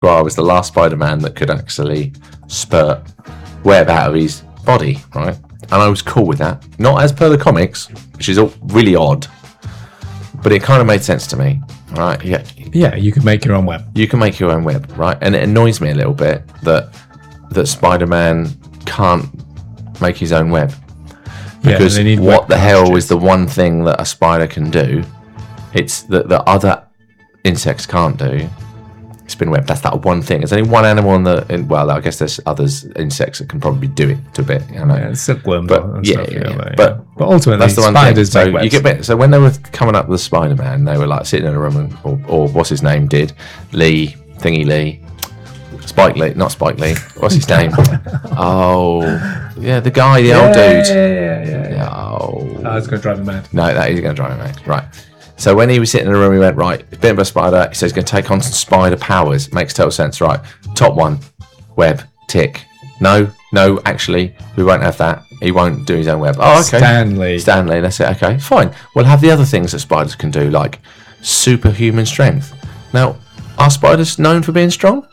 Maguire was the last Spider-Man that could actually spurt web out of his body, right? And I was cool with that. Not as per the comics, which is all really odd, but it kind of made sense to me, right? Yeah. Yeah, you can make your own web. You can make your own web, right? And it annoys me a little bit that Spider-Man can't make his own web. Because what the hell is the one thing that a spider can do? It's that the other insects can't do. Spin web. That's that one thing. There's only one animal in the. Well, I guess there's others insects that can probably do it to a bit. You know? Yeah, silkworms. But But ultimately, that's the one spiders thing. make webs. So when they were coming up with Spider-Man, they were like sitting in a room, or what's his name did Thingy Lee. Spike Lee, not Spike Lee. What's his name? Oh, yeah, the guy, the old dude. Yeah. Oh, That's going to drive him mad. no, that is going to drive him mad. Right. So when he was sitting in the room, he went, right, a bit of a spider. He says he's going to take on some spider powers. Makes total sense, right? Top one, web, tick. No, actually, we won't have that. He won't do his own web. Oh, okay. Stanley, that's it. Okay, fine. We'll have the other things that spiders can do, like superhuman strength. Now, are spiders known for being strong?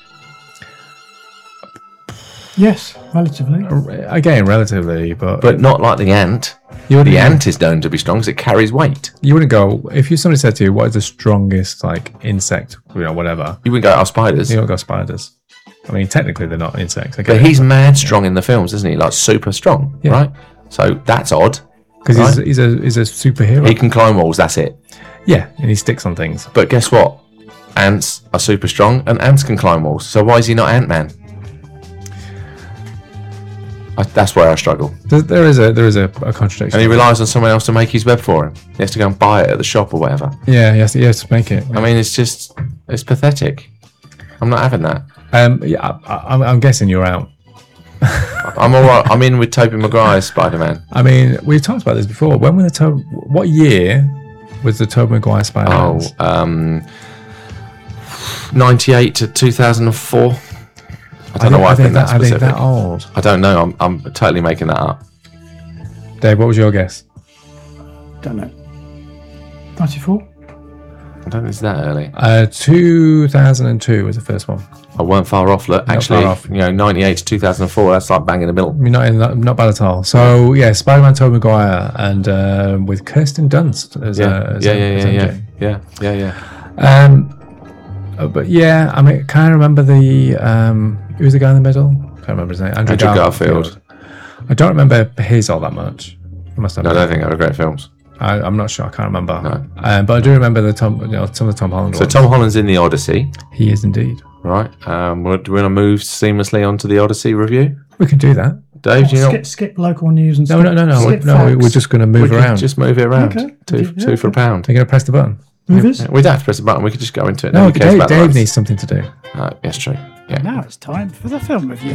Yes, relatively. Again, relatively, but not like the ant. The ant is known to be strong because it carries weight. You wouldn't go if somebody said to you, "What is the strongest like insect?" Whatever. You wouldn't go, "Oh, spiders." You don't go spiders. I mean, technically, they're not insects. But he's mad strong in the films, isn't he? Like super strong, right? So that's odd. Because he's a superhero. He can climb walls. That's it. Yeah, and he sticks on things. But guess what? Ants are super strong, and ants can climb walls. So why is he not Ant-Man? That's where I struggle. There is a contradiction. And he relies on someone else to make his web for him. He has to go and buy it at the shop or whatever. Yeah, he has to make it. I mean, it's pathetic. I'm not having that. I'm guessing you're out. I'm all right. I'm in with Tobey Maguire's Spider-Man. I mean, we've talked about this before. What year was the Tobey Maguire Spider-Man? 98 to 2004. I don't know why I think that's specific. That old? I don't know. I'm totally making that up. Dave, what was your guess? Don't know. 94? I don't think it's that early. 2002 was the first one. I weren't far off. Look, actually, 98 to 2004. That's like bang in the middle. Not bad at all. So yeah, Spider-Man, Tobey Maguire, and with Kirsten Dunst as MJ. Yeah. But yeah, I mean, can I remember who was the guy in the middle? Can't remember his name. Andrew Garfield. I don't remember his all that much. I don't think they were great films. I'm not sure. I can't remember. No. But I do remember some of the Tom Holland ones. So Tom Holland's in the Odyssey. He is indeed. Right. Do we want to move seamlessly onto the Odyssey review? We can do that. Dave, do you know? Skip local news and No. We're just going to move around. Just move it around. Okay. Two for a pound. You're going to press the button. Movies? We don't have to press the button. We could just go into it. No, Dave needs something to do. Yes, true. Yeah. Now it's time for the film review.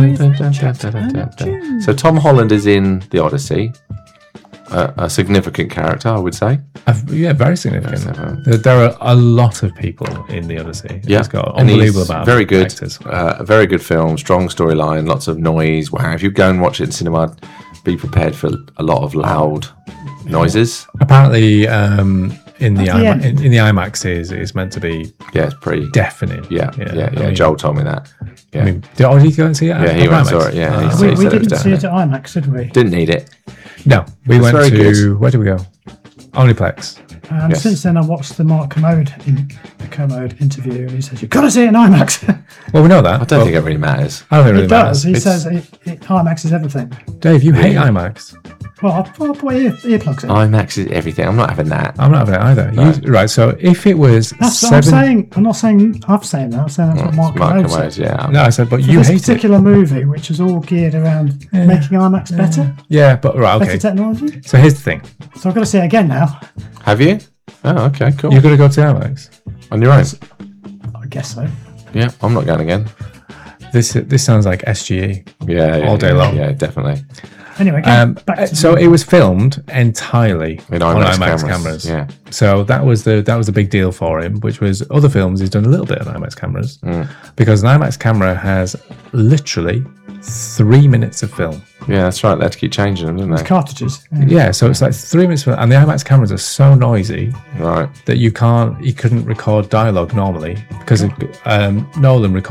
So Tom Holland is in the Odyssey. A significant character, I would say. Yeah, very significant. There are a lot of people in the Odyssey. Yeah, it's got unbelievable amount. Very good. Actors. Very good film. Strong storyline. Lots of noise. Wow! If you go and watch it in cinema, be prepared for a lot of loud noises. Apparently, in the IMAX is meant to be. Yeah, it's pretty deafening. Yeah. I mean, Joel told me that. Yeah. I mean, did you go and see it? Yeah, he went and saw it. Yeah, we didn't see it at IMAX, did we? Didn't need it. No, we went to good. Where did we go? Omniplex. Since then, I watched the Mark Kermode interview, and he says you've got to see it in IMAX. Well, we know that. I don't think it really matters. I don't think it really does. matters. He says IMAX is everything. Dave, you hate IMAX. Well, I'll put earplugs in. IMAX is everything. I'm not having that. I'm not having it either. No. Right. So if it was, that's what I'm saying. I'm not saying I'm saying that. I'm saying that's what Mark Kermode said. Yeah. No, I said, but for you hate this particular movie, which is all geared around making IMAX better. Yeah, but right, okay. Better technology. So here's the thing. So I've got to see it again now. Have you? Oh, okay, cool. You've got to go to IMAX on your own. I guess so. Yeah, I'm not going again. This sounds like SGE. Yeah, all day long. Yeah, definitely. Anyway, back to so it was filmed entirely In on IMAX IMAX cameras. Yeah. So that was a big deal for him, which was other films he's done a little bit on IMAX cameras because an IMAX camera has literally 3 minutes of film. Yeah, that's right. They had to keep changing them, didn't they? cartridges. Yeah, so it's like 3 minutes, and the IMAX cameras are so noisy Right. that you couldn't record dialogue normally because Nolan recorded